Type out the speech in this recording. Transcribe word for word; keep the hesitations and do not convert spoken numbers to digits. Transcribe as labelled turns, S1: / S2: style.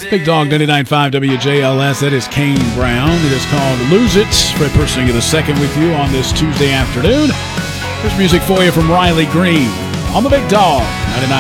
S1: Big Dog ninety-nine point five W J L S. That is Kane Brown. It is called Lose It. Fred Persing the second with you on this Tuesday afternoon. There's music for you from Riley Green on the Big Dog ninety-nine.